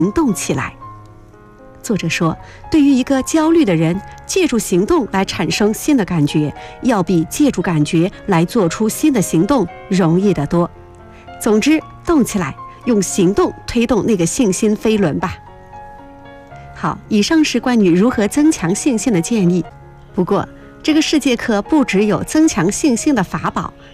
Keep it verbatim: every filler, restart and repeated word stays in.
行动起来。作者说，对于一个焦虑的人，借助行动来产生新的感觉，要比借助感觉来做出新的行动容易得多。总之，动起来，用行动推动那个信心飞轮吧。好，以上是关于如何增强信心的建议。不过，这个世界课不只有增强信心的法宝，